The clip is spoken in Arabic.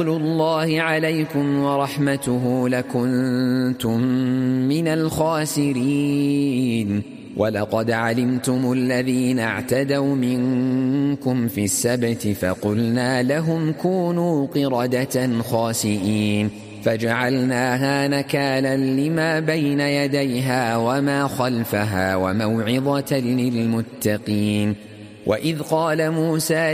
الله عليكم ورحمته لكنتم من الخاسرين. ولقد علمتم الذين اعتدوا منكم في السبت فقلنا لهم كونوا قردة خاسئين فجعلناها نكالا لما بين يديها وما خلفها وموعظة للمتقين. وإذ قال موسى